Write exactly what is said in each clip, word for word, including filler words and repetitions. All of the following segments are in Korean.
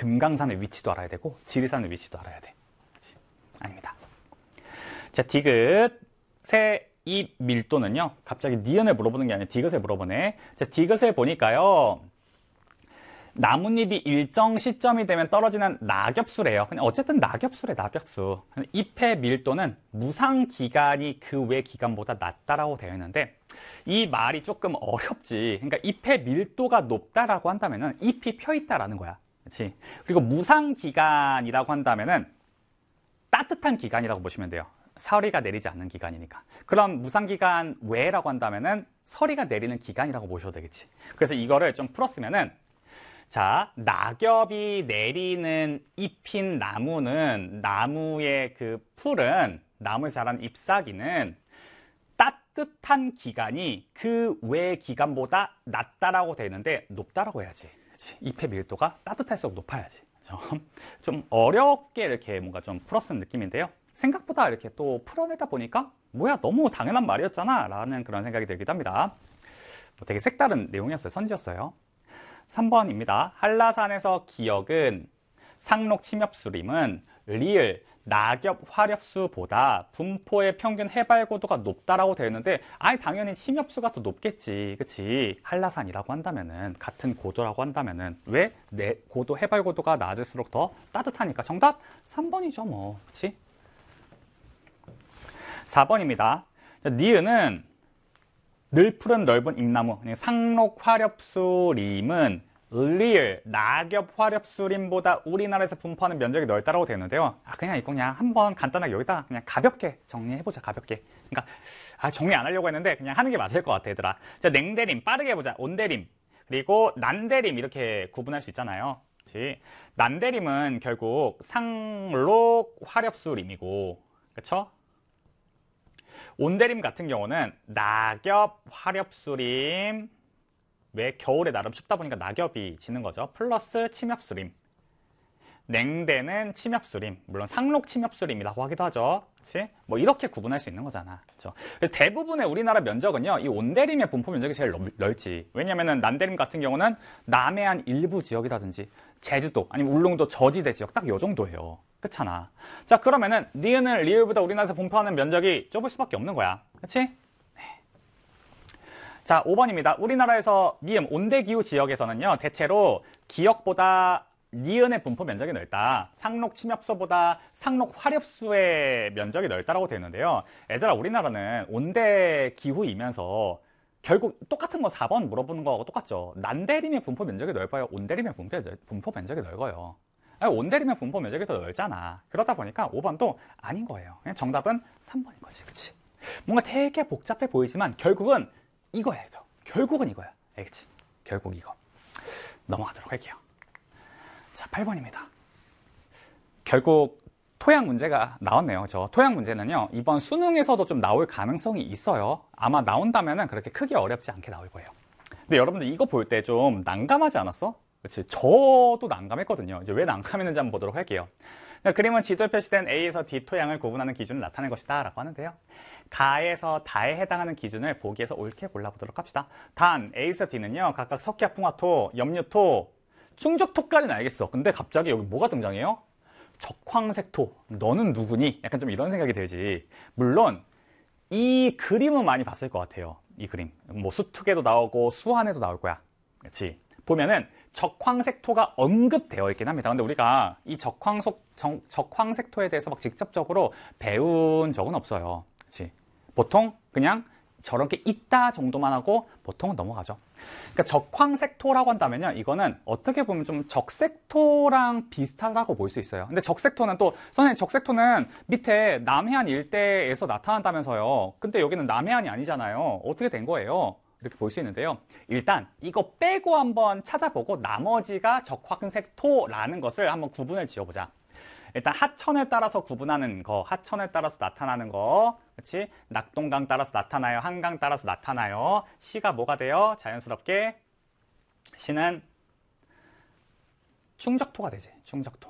금강산의 위치도 알아야 되고 지리산의 위치도 알아야 돼. 그치? 아닙니다. 자, 디귿의 이 밀도는요, 갑자기 니은을 물어보는 게 아니라 디귿을 물어보네. 자, 디귿을 보니까요, 나뭇잎이 일정 시점이 되면 떨어지는 낙엽수래요. 그냥 어쨌든 낙엽수래, 낙엽수. 잎의 밀도는 무상 기간이 그 외 기간보다 낮다라고 되어 있는데, 이 말이 조금 어렵지. 그러니까 잎의 밀도가 높다라고 한다면은 잎이 펴 있다라는 거야. 그렇지? 그리고 무상 기간이라고 한다면은 따뜻한 기간이라고 보시면 돼요. 서리가 내리지 않는 기간이니까. 그럼 무상기간 외라고 한다면은 서리가 내리는 기간이라고 보셔도 되겠지. 그래서 이거를 좀 풀었으면은, 자, 낙엽이 내리는 잎인 나무는, 나무의 그 풀은, 나무에서 자란 잎사귀는 따뜻한 기간이 그 외 기간보다 낮다라고 되어 있는데 높다라고 해야지. 그치? 잎의 밀도가 따뜻할수록 높아야지. 좀, 좀 어렵게 이렇게 뭔가 좀 풀었은 느낌인데요. 생각보다 이렇게 또 풀어내다 보니까 뭐야, 너무 당연한 말이었잖아 라는 그런 생각이 들기도 합니다. 뭐 되게 색다른 내용이었어요. 선지였어요. 삼 번입니다. 한라산에서 기역은 상록 침엽수림은 리을 낙엽 화렵수보다 분포의 평균 해발 고도가 높다라고 되어 있는데, 아니 당연히 침엽수가 더 높겠지. 그치? 한라산이라고 한다면은, 같은 고도라고 한다면은, 왜? 내 고도 해발 고도가 낮을수록 더 따뜻하니까. 정답 삼 번이죠 뭐. 그치? 사 번입니다. 니은은 늘 푸른 넓은 잎나무, 상록 화렵수림은 리을 낙엽 화렵수림보다 우리나라에서 분포하는 면적이 넓다라고 되어 있는데요. 아, 그냥 이거 그냥 한번 간단하게 여기다 그냥 가볍게 정리해보자. 가볍게. 그러니까 아, 정리 안 하려고 했는데 그냥 하는 게 맞을 것 같아, 얘들아. 자, 냉대림 빠르게 해보자. 온대림 그리고 난대림 이렇게 구분할 수 있잖아요. 그치? 난대림은 결국 상록 화렵수림이고, 그쵸? 온대림 같은 경우는 낙엽 화렵수림, 왜 겨울에 나름 춥다 보니까 낙엽이 지는 거죠. 플러스 침엽수림. 냉대는 침엽수림, 물론 상록 침엽수림이라고 하기도 하죠. 그치? 뭐 이렇게 구분할 수 있는 거잖아. 그쵸? 그래서 대부분의 우리나라 면적은요, 이 온대림의 분포 면적이 제일 넓지. 왜냐면은 난대림 같은 경우는 남해안 일부 지역이라든지 제주도 아니면 울릉도 저지대 지역 딱 요 정도예요. 그렇잖아. 자, 그러면은 니은은 리을보다 우리나라에서 분포하는 면적이 좁을 수밖에 없는 거야. 그렇지? 네. 자, 오 번입니다. 우리나라에서 니은 온대기후 지역에서는요, 대체로 기역보다 니은의 분포 면적이 넓다. 상록 침엽수보다 상록 화렵수의 면적이 넓다라고 되어 있는데요. 얘들아, 우리나라는 온대기후이면서 결국 똑같은 거 사 번 물어보는 거하고 똑같죠. 난대림의 분포 면적이 넓어요? 온대림의 분포, 분포 면적이 넓어요? 온대림의 분포 면적이 더 넓잖아. 그러다 보니까 오 번도 아닌 거예요. 그냥 정답은 삼 번인 거지. 그치? 뭔가 되게 복잡해 보이지만 결국은 이거야, 이거. 결국은 이거야. 알겠지? 결국 이거. 넘어가도록 할게요. 자, 팔 번입니다. 결국 토양 문제가 나왔네요. 저 토양 문제는요, 이번 수능에서도 좀 나올 가능성이 있어요. 아마 나온다면은 그렇게 크게 어렵지 않게 나올 거예요. 근데 여러분들 이거 볼 때 좀 난감하지 않았어? 그치? 저도 난감했거든요. 이제 왜 난감했는지 한번 보도록 할게요. 그림은 지도에 표시된 A에서 D 토양을 구분하는 기준을 나타낸 것이다 라고 하는데요. 가에서 다에 해당하는 기준을 보기에서 옳게 골라보도록 합시다. 단 A에서 D는요, 각각 석회화, 풍화토, 염류토, 충족토까지는 알겠어. 근데 갑자기 여기 뭐가 등장해요? 적황색토. 너는 누구니? 약간 좀 이런 생각이 들지. 물론 이 그림은 많이 봤을 것 같아요. 이 그림. 뭐 수특에도 나오고 수환에도 나올 거야. 그렇지? 보면은 적황색토가 언급되어 있긴 합니다. 근데 우리가 이 적황속, 정, 적황색토에 대해서 막 직접적으로 배운 적은 없어요. 그치? 보통 그냥 저렇게 있다 정도만 하고 보통은 넘어가죠. 그러니까 적황색토라고 한다면요, 이거는 어떻게 보면 좀 적색토랑 비슷하다고 볼 수 있어요. 근데 적색토는 또, 선생님, 적색토는 밑에 남해안 일대에서 나타난다면서요. 근데 여기는 남해안이 아니잖아요. 어떻게 된 거예요? 이렇게 볼 수 있는데요. 일단 이거 빼고 한번 찾아보고 나머지가 적황색토라는 것을 한번 구분을 지어보자. 일단 하천에 따라서 구분하는 거, 하천에 따라서 나타나는 거, 그렇지? 낙동강 따라서 나타나요? 한강 따라서 나타나요? 시가 뭐가 돼요? 자연스럽게 시는 충적토가 되지. 충적토.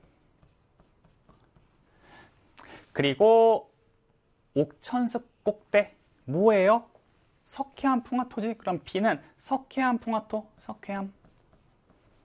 그리고 옥천습 꼭대 뭐예요? 석회암 풍화토지. 그럼 B는 석회암 풍화토, 석회암.